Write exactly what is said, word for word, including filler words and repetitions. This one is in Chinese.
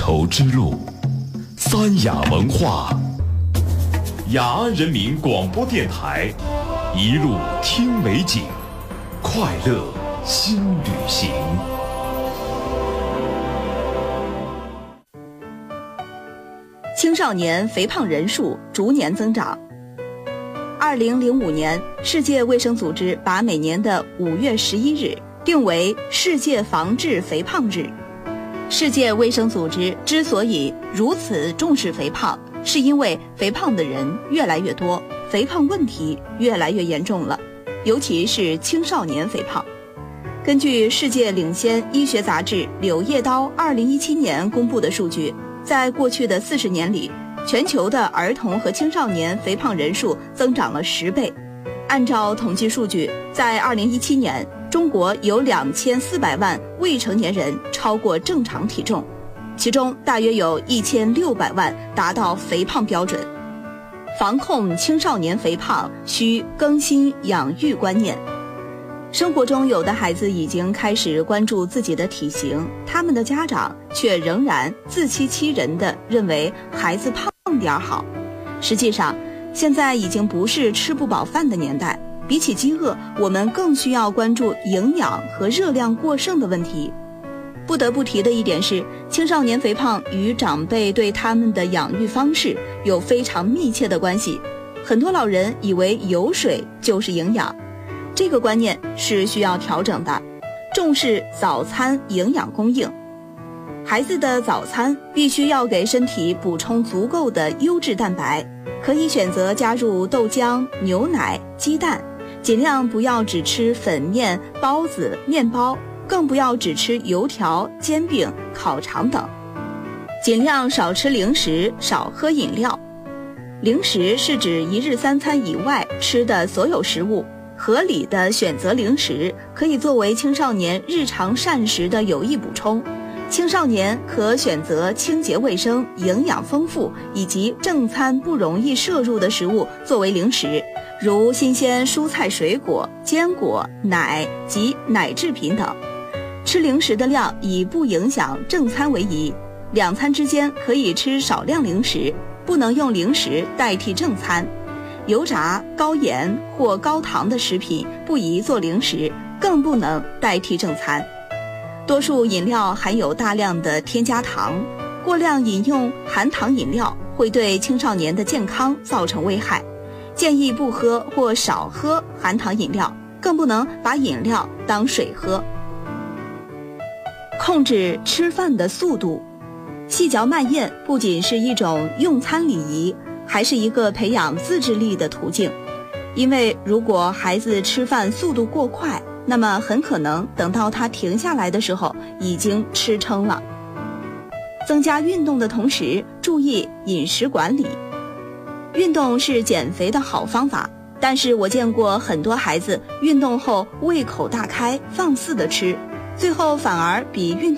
绸之路，三雅文化，雅安人民广播电台，一路听美景，快乐新旅行。 青少年肥胖人数逐年增长。二零零五年，世界卫生组织把每年的五月十一日定为世界防治肥胖日。世界卫生组织之所以如此重视肥胖，是因为肥胖的人越来越多，肥胖问题越来越严重了，尤其是青少年肥胖。根据世界领先医学杂志《柳叶刀》二零一七年公布的数据，在过去的四十年里，全球的儿童和青少年肥胖人数增长了十倍。按照统计数据，在二零一七年，中国有两千四百万未成年人超过正常体重，其中大约有一千六百万达到肥胖标准。防控青少年肥胖，需更新养育观念。生活中有的孩子已经开始关注自己的体型，他们的家长却仍然自欺欺人地认为孩子胖点好。实际上，现在已经不是吃不饱饭的年代，比起饥饿，我们更需要关注营养和热量过剩的问题。不得不提的一点是，青少年肥胖与长辈对他们的养育方式有非常密切的关系。很多老人以为有水就是营养，这个观念是需要调整的，重视早餐营养供应。孩子的早餐必须要给身体补充足够的优质蛋白，可以选择加入豆浆、牛奶、鸡蛋，尽量不要只吃粉面、包子、面包，更不要只吃油条、煎饼、烤肠等。尽量少吃零食，少喝饮料。零食是指一日三餐以外吃的所有食物。合理的选择零食可以作为青少年日常膳食的有益补充。青少年可选择清洁卫生、营养丰富以及正餐不容易摄入的食物作为零食，如新鲜蔬菜水果、坚果、奶及奶制品等。吃零食的量以不影响正餐为宜，两餐之间可以吃少量零食，不能用零食代替正餐。油炸、高盐或高糖的食品不宜做零食，更不能代替正餐。多数饮料含有大量的添加糖，过量饮用含糖饮料会对青少年的健康造成危害，建议不喝或少喝含糖饮料，更不能把饮料当水喝。控制吃饭的速度，细嚼慢咽不仅是一种用餐礼仪，还是一个培养自制力的途径。因为如果孩子吃饭速度过快，那么很可能等到他停下来的时候已经吃撑了。增加运动的同时，注意饮食管理。运动是减肥的好方法，但是我见过很多孩子运动后胃口大开，放肆的吃，最后反而比运动